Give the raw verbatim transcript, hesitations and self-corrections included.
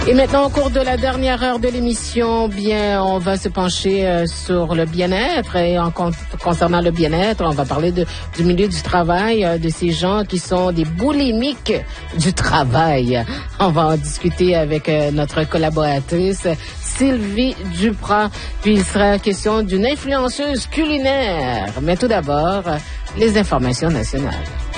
Et maintenant, au cours de la dernière heure de l'émission, bien, on va se pencher euh, sur le bien-être. Et en con- concernant le bien-être, on va parler de, du milieu du travail, euh, de ces gens qui sont des boulimiques du travail. On va en discuter avec euh, notre collaboratrice Sylvie Duprat. Puis il sera question d'une influenceuse culinaire. Mais tout d'abord, les informations nationales.